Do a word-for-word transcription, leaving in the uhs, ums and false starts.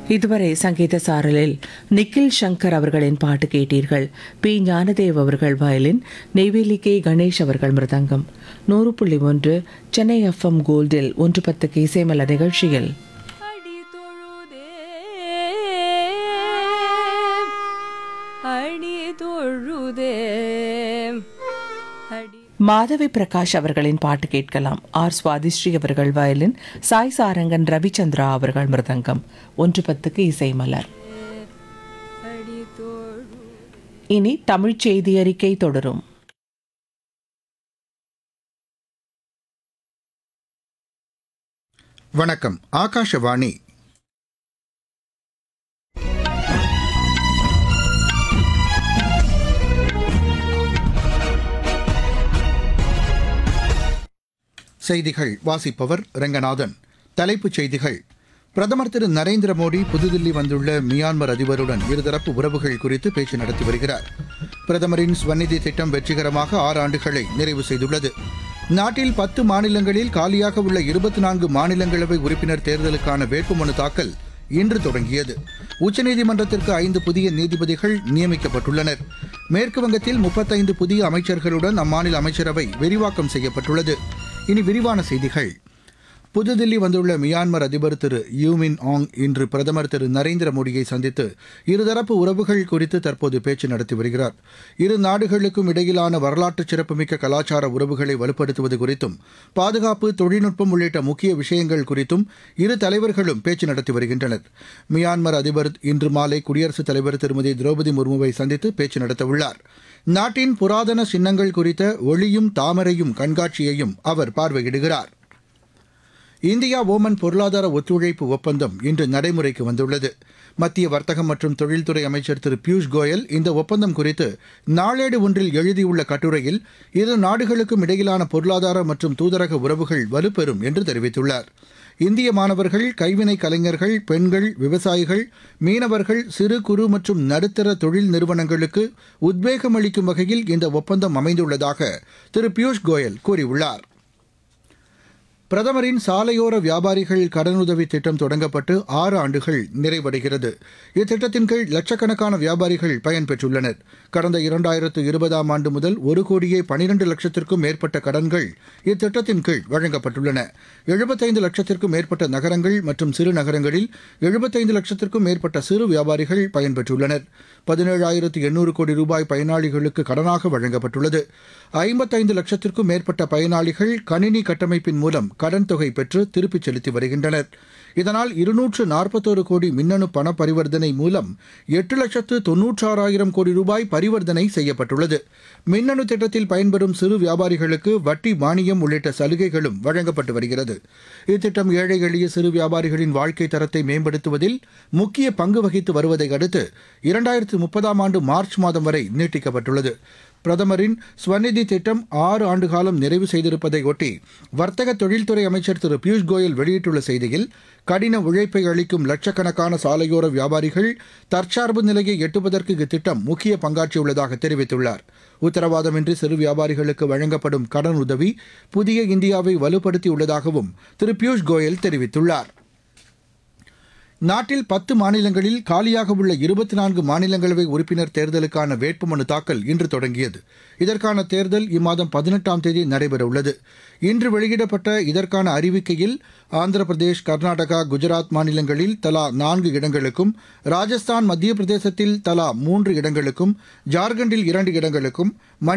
இதுவரை சங்கீத சாரலில் நிக்கில் சங்கர் அவர்களின் பாட்டு கேட்டீர்கள். பி ஞானதேவ் அவர்கள் வயலின், நெய்வேலி கே கணேஷ் அவர்கள் மிருதங்கம். நூறு புள்ளி ஒன்று சென்னை எஃப்எம் கோல்டில் ஒன்று பத்துக்கு இசைமல நிகழ்ச்சியில் மாதவி பிரகாஷ் அவர்களின் பாட்டு கேட்கலாம். ஆர் சுவாதிஸ்ரீ அவர்கள் வயலின், சாய் சாரங்கன் ரவிச்சந்திரா அவர்கள் மிருதங்கம். ஒன்று பத்துக்கு இசைமலர். இனி தமிழ் செய்தி அறிக்கை தொடரும். வணக்கம். ஆகாஷவாணி. செய்திகள் வாசிப்பவர் ரெங்கநாதன். தலைப்புச் செய்திகள். பிரதமர் திரு நரேந்திர மோடி புதுதில்லி வந்துள்ள மியான்மர் அதிபருடன் இருதரப்பு உறவுகள் குறித்து பேச்சு நடத்தி வருகிறார். பிரதமரின் ஸ்வநிதி திட்டம் வெற்றிகரமாக ஆறு ஆண்டுகளை நிறைவு செய்துள்ளது. நாட்டில் பத்து மாநிலங்களில் காலியாக உள்ள இருபத்தி நான்கு மாநிலங்களவை உறுப்பினர் தேர்தலுக்கான வேட்புமனு தாக்கல் இன்று தொடங்கியது. உச்சநீதிமன்றத்திற்கு ஐந்து புதிய நீதிபதிகள் நியமிக்கப்பட்டுள்ளனர். மேற்குவங்கத்தில் முப்பத்தைந்து புதிய அமைச்சர்களுடன் அம்மாநில அமைச்சரவை விரிவாக்கம் செய்யப்பட்டுள்ளது. இனி விரிவான செய்திகள். புதுதில்லி வந்துள்ள மியான்மர் அதிபர் திரு யூ மின் ஆங் இன்று பிரதமர் திரு நரேந்திர மோடியை சந்தித்து இருதரப்பு உறவுகள் குறித்து தற்போது பேச்சு நடத்தி வருகிறார். இரு நாடுகளுக்கும் இடையிலான வரலாற்று சிறப்புமிக்க கலாச்சார உறவுகளை வலுப்படுத்துவது குறித்தும் பாதுகாப்பு, தொழில்நுட்பம் உள்ளிட்ட முக்கிய விஷயங்கள் குறித்தும் இரு தலைவர்களும் பேச்சு நடத்தி வருகின்றனர். மியான்மர் அதிபர் இன்று மாலை குடியரசுத் தலைவர் திருமதி திரௌபதி முர்முவை சந்தித்து பேச்சு நடத்தவுள்ளார். நாட்டின் புராதன சின்னங்கள் குறித்த ஒளியும் தாமரையும் கண்காட்சியையும் அவர் பார்வையிடுகிறார். இந்தியா ஓமன் பொருளாதார ஒத்துழைப்பு ஒப்பந்தம் இன்று நடைமுறைக்கு வந்துள்ளது. மத்திய வர்த்தகம் மற்றும் தொழில்துறை அமைச்சர் திரு பியூஷ் கோயல் இந்த ஒப்பந்தம் குறித்து நாளேடு ஒன்றில் எழுதியுள்ள கட்டுரையில் இரு நாடுகளுக்கும் இடையிலான பொருளாதார மற்றும் தூதரக உறவுகள் வலுப்பெறும் என்று தெரிவித்துள்ளார். இந்திய மாணவர்கள், கைவினை கலைஞர்கள், பெண்கள், விவசாயிகள், மீனவர்கள், சிறு குறு மற்றும் நடுத்தர தொழில் நிறுவனங்களுக்கு உத்வேகம் அளிக்கும் வகையில் இந்த ஒப்பந்தம் அமைந்துள்ளதாக திரு பியூஷ் கோயல் கூறியுள்ளார். பிரதமரின் சாலையோர வியாபாரிகள் கடனுதவி திட்டம் தொடங்கப்பட்டு ஆறு ஆண்டுகள் நிறைவடைகிறது. இத்திட்டத்தின் கீழ் லட்சக்கணக்கான வியாபாரிகள் பயன்பெற்றுள்ளனர். கடந்த இரண்டாயிரத்து இருபதாம் ஆண்டு முதல் ஒரு கோடியே பனிரெண்டு லட்சத்திற்கும் மேற்பட்ட கடன்கள் இத்திட்டத்தின் கீழ் வழங்கப்பட்டுள்ளன. எழுபத்தைந்து லட்சத்திற்கும் மேற்பட்ட நகரங்கள் மற்றும் சிறு நகரங்களில் எழுபத்தைந்து லட்சத்திற்கும் மேற்பட்ட சிறு வியாபாரிகள் பயன்பெற்றுள்ளனர். பதினேழாயிரத்து எண்ணூறு கோடி ரூபாய் பயனாளிகளுக்கு கடனாக வழங்கப்பட்டுள்ளது. ஐம்பத்தைந்து லட்சத்திற்கும் மேற்பட்ட பயனாளிகள் கணினி கட்டமைப்பின் மூலம் கடன் தொகை பெற்று திருப்பிச் செலுத்தி வருகின்றனர். இதனால் இருநூற்று நாற்பத்தோரு கோடி மின்னணு பண பரிவர்த்தனை மூலம் எட்டு லட்சத்து தொன்னூற்றாறாயிரம் கோடி ரூபாய் பரிவர்த்தனை செய்யப்பட்டுள்ளது. மின்னணு திட்டத்தில் பயன்பெறும் சிறு வியாபாரிகளுக்கு வட்டி மானியம் உள்ளிட்ட சலுகைகளும் வழங்கப்பட்டு வருகிறது. இத்திட்டம் ஏழை எளிய சிறு வியாபாரிகளின் வாழ்க்கை தரத்தை மேம்படுத்துவதில் முக்கிய பங்கு வகித்து வருவதை அடுத்து இரண்டாயிரத்து முப்பதாம் ஆண்டு மார்ச் மாதம் வரை நீட்டிக்கப்பட்டுள்ளது. பிரதமரின் ஸ்வநிதி திட்டம் ஆறு ஆண்டு காலம் நிறைவு செய்திருப்பதை ஒட்டி வர்த்தக தொழில்துறை அமைச்சர் திரு பியூஷ் கோயல் வெளியிட்டுள்ள செய்தியில், கடின உழைப்பை அளிக்கும் லட்சக்கணக்கான சாலையோர வியாபாரிகள் தற்சார்பு நிலையை எட்டுவதற்கு இத்திட்டம் முக்கிய பங்காற்றியுள்ளதாக தெரிவித்துள்ளார். உத்தரவாதமின்றி சிறு வியாபாரிகளுக்கு வழங்கப்படும் கடன் உதவி புதிய இந்தியாவை வலுப்படுத்தியுள்ளதாகவும் திரு பியூஷ் கோயல் தெரிவித்துள்ளார். நாட்டில் பத்து மாநிலங்களில் காலியாக உள்ள இருபத்தி நான்கு மாநிலங்களவை உறுப்பினர் தேர்தலுக்கான வேட்புமனு தாக்கல் இன்று தொடங்கியது. இதற்கான தேர்தல் இம்மாதம் பதினெட்டாம் தேதி நடைபெறவுள்ளது. இன்று வெளியிடப்பட்ட இதற்கான அறிவிக்கையில் ஆந்திர பிரதேஷ், கர்நாடகா, குஜராத் மாநிலங்களில் தலா நான்கு இடங்களுக்கும், ராஜஸ்தான், மத்திய பிரதேசத்தில் தலா மூன்று இடங்களுக்கும், ஜார்க்கண்டில் இரண்டு இடங்களுக்கும்,